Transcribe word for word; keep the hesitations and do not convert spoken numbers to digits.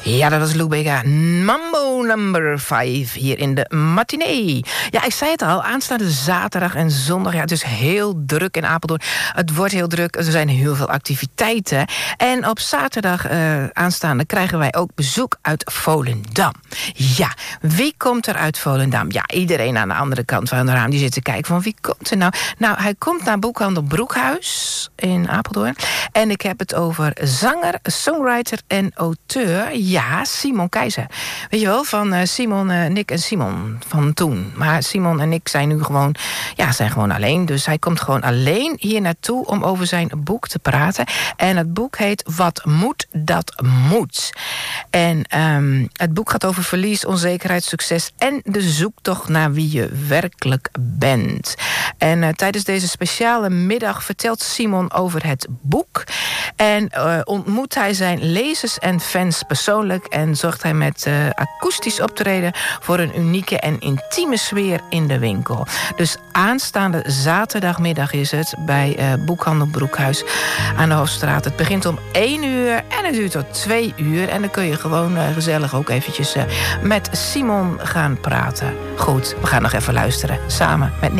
Ja, dat was Lou Bega. Mambo number vijf hier in de matinee. Ja, ik zei het al, aanstaande zaterdag en zondag. Ja, het is heel druk in Apeldoorn. Het wordt heel druk, er zijn heel veel activiteiten. En op zaterdag uh, aanstaande krijgen wij ook bezoek uit Volendam. Ja, wie komt er uit Volendam? Ja, iedereen aan de andere kant van de raam die zit te kijken van wie komt er nou? Nou, hij komt naar Boekhandel Broekhuis in Apeldoorn. En ik heb het over zanger, songwriter en auteur. Ja, Simon Keizer. Weet je wel, van uh, Simon, uh, Nick en Simon van toen. Maar Simon en ik zijn nu gewoon, ja, zijn gewoon alleen. Dus hij komt gewoon alleen hier naartoe om over zijn boek te praten. En het boek heet Wat moet, dat moet. En um, het boek gaat over verlies, onzekerheid, succes en de zoektocht naar wie je werkelijk bent. En uh, tijdens deze speciale middag vertelt Simon over het boek. En uh, ontmoet hij zijn lezers en fans persoonlijk en zorgt hij met uh, akoestisch optreden voor een unieke en intieme sfeer in de winkel. Dus aanstaande zaterdagmiddag is het bij uh, Boekhandel Broekhuis aan de Hofstraat. Het begint om één uur en het duurt tot twee uur. En dan kun je gewoon uh, gezellig ook eventjes uh, met Simon gaan praten. Goed, we gaan nog even luisteren samen met Nick.